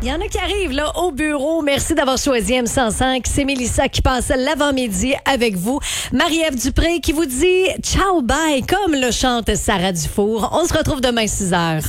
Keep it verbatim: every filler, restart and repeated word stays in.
Il y en a qui arrivent là au bureau. Merci d'avoir choisi M cent cinq. C'est Mélissa qui passe l'avant-midi avec vous. Marie-Ève Dupré qui vous dit ciao bye comme le chante Sarah Dufour. On se retrouve demain six heures.